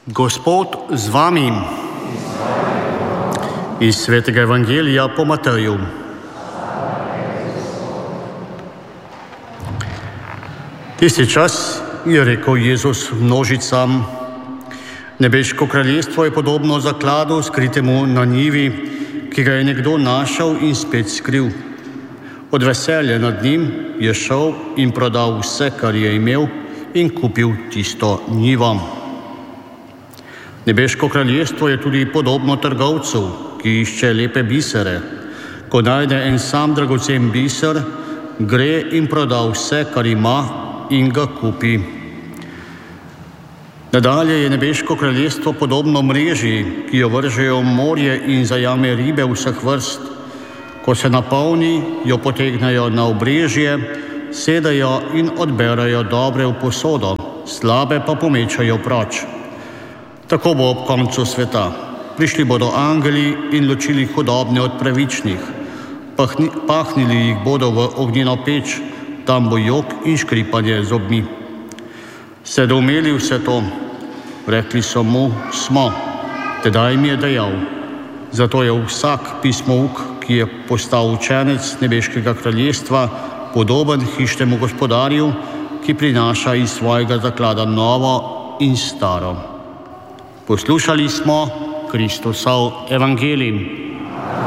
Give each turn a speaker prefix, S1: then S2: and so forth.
S1: Gospod z vami. Iz Svetega Evangelija po Mateju. Tisti čas je rekel Jezus množicam: Nebeško kraljestvo je podobno zakladu, skritemu na njivi, ki ga je nekdo našel in spet skril. Od veselja nad njim je šel in prodal vse, kar je imel, in kupil tisto njivo. Nebeško kraljestvo je tudi podobno trgovcu, ki išče lepe bisere. Ko najde en sam dragocen biser, gre in proda vse, kar ima, in ga kupi. Nadalje je nebeško kraljestvo podobno mreži, ki jo vržejo v morje in zajame ribe vseh vrst. Ko se napolni, jo potegnejo na obrežje, sedajo in odberejo dobre v posodo, slabe pa pomečajo proč. Tako bo ob koncu sveta. Prišli bodo angeli in ločili hudobne od pravičnih. Pahnili jih bodo v ognjeno peč, tam bo jok in škripanje zobmi. Ste doumeli vse to? Rekli so mu: Smo. Tedaj mi je dejal: Zato je vsak pismouk, ki je postal učenec nebeškega kraljestva, podoben hišnemu gospodarju, ki prinaša iz svojega zaklada novo in staro. Poslušali smo Kristusov evangelij.